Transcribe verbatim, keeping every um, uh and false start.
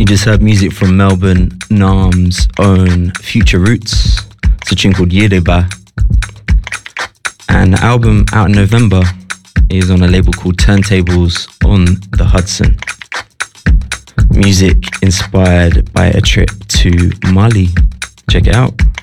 just heard music from Melbourne, Naarm's own Future Roots. It's a tune called Yereba. And the album out in November is on a label called Turntables on the Hudson. Music inspired by a trip to Mali. Check it out.